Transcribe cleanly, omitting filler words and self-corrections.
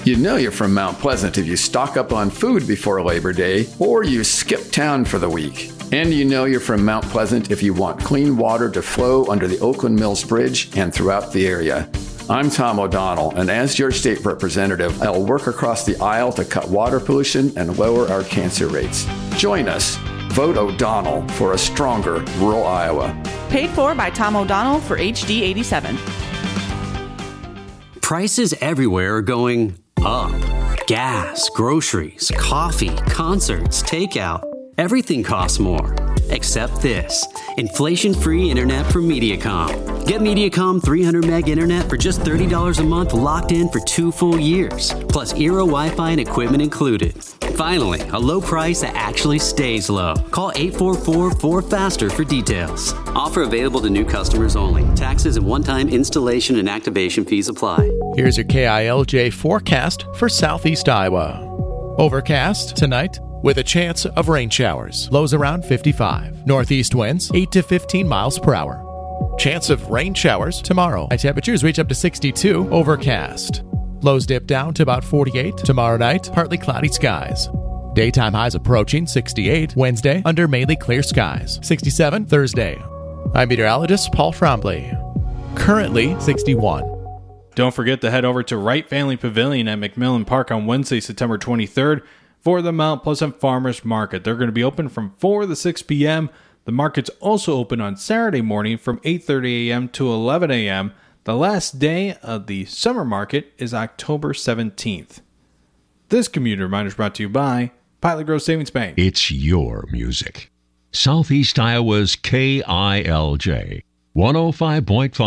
You know you're from Mount Pleasant if you stock up on food before Labor Day or you skip town for the week. And you know you're from Mount Pleasant if you want clean water to flow under the Oakland Mills Bridge and throughout the area. I'm Tom O'Donnell, and as your state representative, I'll work across the aisle to cut water pollution and lower our cancer rates. Join us. Vote O'Donnell for a stronger rural Iowa. Paid for by Tom O'Donnell for HD 87. Prices everywhere are going up. Gas, groceries, coffee, concerts, takeout. Everything costs more. Except this. Inflation-free internet from Mediacom. Get Mediacom 300 meg internet for just $30 a month, locked in for 2 full years. Plus Eero Wi-Fi and equipment included. Finally, a low price that actually stays low. Call 844-4FASTER for details. Offer available to new customers only. Taxes and one-time installation and activation fees apply. Here's your KILJ forecast for Southeast Iowa. Overcast tonight with a chance of rain showers. Lows around 55. Northeast winds 8 to 15 miles per hour. Chance of rain showers tomorrow. High temperatures reach up to 62. Overcast. Lows dip down to about 48. Tomorrow night, partly cloudy skies. Daytime highs approaching 68. Wednesday, under mainly clear skies. 67 Thursday. I'm meteorologist Paul Trombley. Currently 61. Don't forget to head over to Wright Family Pavilion at McMillan Park on Wednesday, September 23rd for the Mount Pleasant Farmers Market. They're going to be open from 4 to 6 p.m. The market's also open on Saturday morning from 8:30 a.m. to 11 a.m. The last day of the summer market is October 17th. This community reminder is brought to you by Pilot Grove Savings Bank. It's your music. Southeast Iowa's KILJ 105.5.